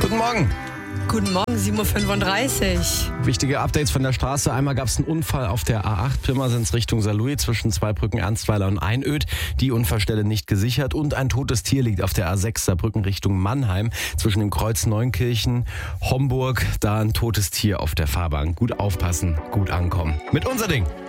Guten Morgen. Guten Morgen, 7.35 Uhr. Wichtige Updates von der Straße. Einmal gab es einen Unfall auf der A8 Pirmasens Richtung Saarlouis zwischen zwei Brücken Ernstweiler und Einöd. Die Unfallstelle nicht gesichert. Und ein totes Tier liegt auf der A6 Saarbrücken Richtung Mannheim zwischen dem Kreuz Neunkirchen, Homburg. Da ein totes Tier auf der Fahrbahn. Gut aufpassen, gut ankommen. Mit unser Ding.